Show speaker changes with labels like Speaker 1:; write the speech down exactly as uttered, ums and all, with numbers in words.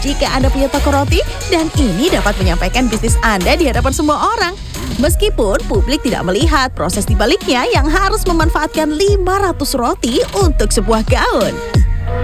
Speaker 1: jika Anda punya toko roti dan ini dapat menyampaikan bisnis Anda di hadapan semua orang. Meskipun publik tidak melihat proses di baliknya yang harus memanfaatkan lima ratus roti untuk sebuah gaun.